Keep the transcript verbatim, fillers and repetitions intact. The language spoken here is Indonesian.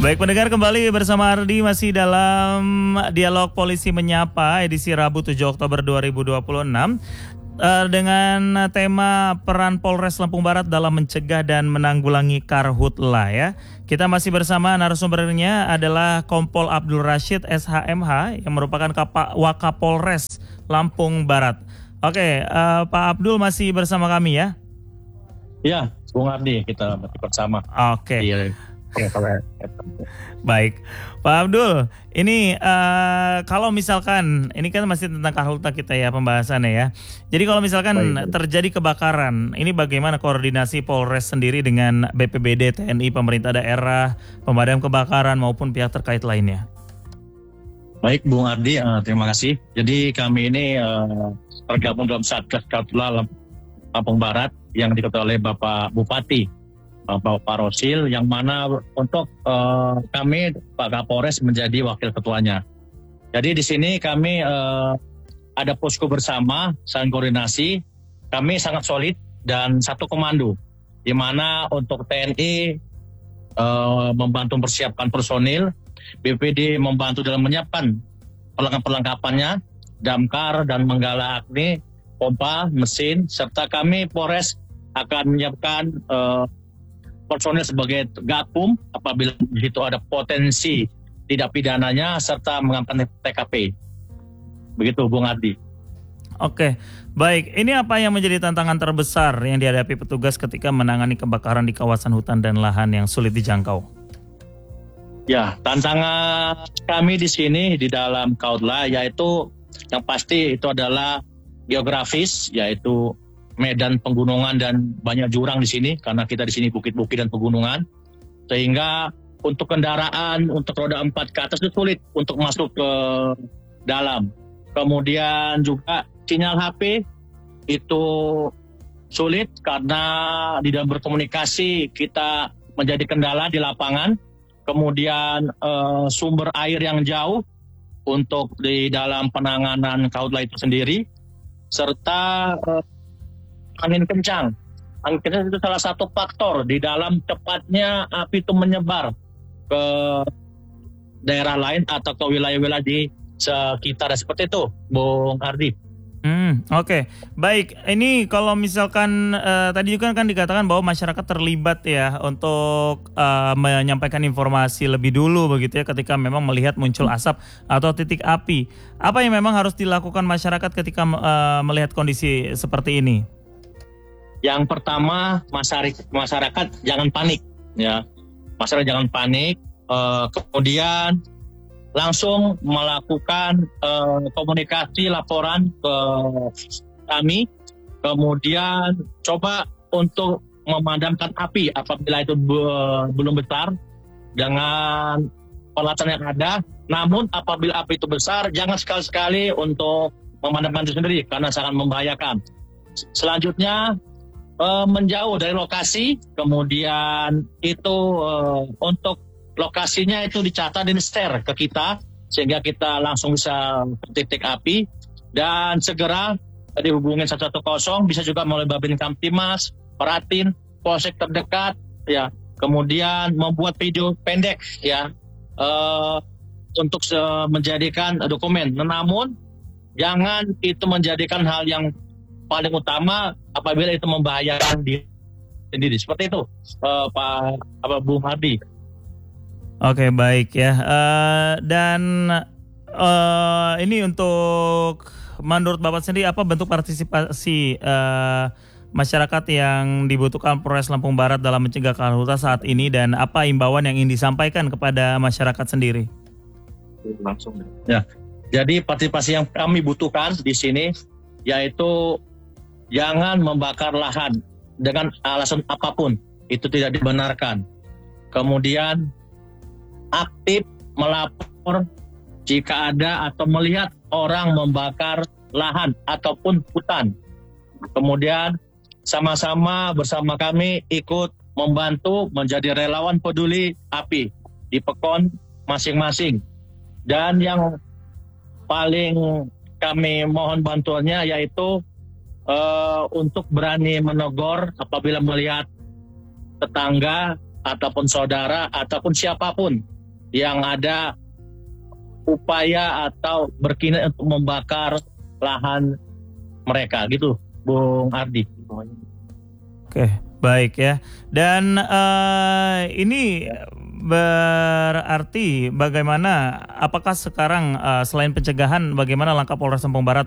Baik pendengar, kembali bersama Ardi masih dalam Dialog Polisi Menyapa edisi Rabu tujuh Oktober dua ribu dua puluh enam uh, dengan tema peran Polres Lampung Barat dalam mencegah dan menanggulangi karhutla ya. Kita masih bersama narasumbernya adalah Kompol Abdul Rashid S H M H yang merupakan Kapa, Wakapolres Lampung Barat. Oke, uh, Pak Abdul masih bersama kami ya? Ya, Bung Ardi, kita masih bersama. Oke. Iya. Baik, Pak Abdul, ini uh, kalau misalkan, ini kan masih tentang karhutla kita ya pembahasannya ya. Jadi kalau misalkan Baik. terjadi kebakaran, ini bagaimana koordinasi Polres sendiri dengan B P B D, T N I, pemerintah daerah, pemadam kebakaran maupun pihak terkait lainnya? Baik, Bung Ardi, uh, terima kasih. Jadi kami ini uh, tergabung dalam Satgas Karhutla Lampung Barat yang diketuai oleh Bapak Bupati Bapak Rosil, yang mana untuk uh, kami Pak Kapolres menjadi wakil ketuanya. Jadi di sini kami uh, ada posko bersama, saling koordinasi. Kami sangat solid dan satu komando, di mana untuk T N I uh, membantu mempersiapkan personil, B P D membantu dalam menyiapkan perlengkapan-perlengkapannya, damkar dan menggala agni, pompa, mesin, serta kami Polres akan menyiapkan uh, personil sebagai gakum apabila di situ ada potensi tidak pidananya serta mengamankan T K P. Begitu Bung Ardi. Oke, baik. Ini apa yang menjadi tantangan terbesar yang dihadapi petugas ketika menangani kebakaran di kawasan hutan dan lahan yang sulit dijangkau? Ya, tantangan kami di sini di dalam karhutla yaitu yang pasti itu adalah geografis, yaitu medan pegunungan dan banyak jurang di sini karena kita di sini bukit-bukit dan pegunungan, sehingga untuk kendaraan untuk roda empat ke atas itu sulit untuk masuk ke dalam. Kemudian juga sinyal H P itu sulit karena di dalam berkomunikasi kita menjadi kendala di lapangan. Kemudian eh, sumber air yang jauh untuk di dalam penanganan karhutla itu sendiri, serta eh, angin kencang. Angin kencang itu salah satu faktor di dalam cepatnya api itu menyebar ke daerah lain atau ke wilayah-wilayah di sekitar seperti itu, Bung Ardi. Hmm, oke, okay. Baik. Ini kalau misalkan uh, tadi juga kan dikatakan bahwa masyarakat terlibat ya untuk uh, menyampaikan informasi lebih dulu begitu ya ketika memang melihat muncul asap atau titik api. Apa yang memang harus dilakukan masyarakat ketika uh, melihat kondisi seperti ini? Yang pertama, masyarakat, masyarakat jangan panik, ya. Masyarakat jangan panik. Uh, kemudian langsung melakukan uh, komunikasi laporan ke kami. Kemudian coba untuk memadamkan api apabila itu be- belum besar dengan peralatan yang ada. Namun apabila api itu besar, jangan sekali-sekali untuk memadamkan itu sendiri karena sangat membahayakan. Selanjutnya, Uh, menjauh dari lokasi, kemudian itu uh, untuk lokasinya itu dicatat dan share ke kita sehingga kita langsung bisa titik api dan segera dihubungin satu satu nol, bisa juga melalui Babin Kamtimas, Peratin, Polsek terdekat ya. Kemudian membuat video pendek ya uh, untuk uh, menjadikan dokumen. Namun jangan itu menjadikan hal yang paling utama apabila itu membahayakan diri sendiri. Seperti itu, uh, Pak apa Bung Hardi. Oke, baik ya. Uh, dan uh, ini untuk menurut Bapak sendiri apa bentuk partisipasi uh, masyarakat yang dibutuhkan Polres Lampung Barat dalam mencegah karhutla saat ini dan apa imbauan yang ingin disampaikan kepada masyarakat sendiri? Langsung. Ya. Jadi partisipasi yang kami butuhkan di sini yaitu jangan membakar lahan dengan alasan apapun, itu tidak dibenarkan. Kemudian aktif melapor jika ada atau melihat orang membakar lahan ataupun hutan. Kemudian sama-sama bersama kami ikut membantu menjadi relawan peduli api di Pekon masing-masing. Dan yang paling kami mohon bantuannya yaitu Uh, untuk berani menegur apabila melihat tetangga ataupun saudara ataupun siapapun yang ada upaya atau berkeinginan untuk membakar lahan mereka gitu, Bung Ardi. Oke, baik ya. Dan uh, ini berarti bagaimana, apakah sekarang uh, selain pencegahan, bagaimana langkah Polres Lampung Barat